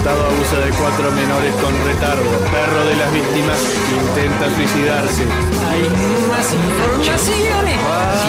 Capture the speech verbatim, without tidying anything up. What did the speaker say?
Imputado abusa de cuatro menores con retardo. Perro de las víctimas intenta suicidarse. Hay más informaciones.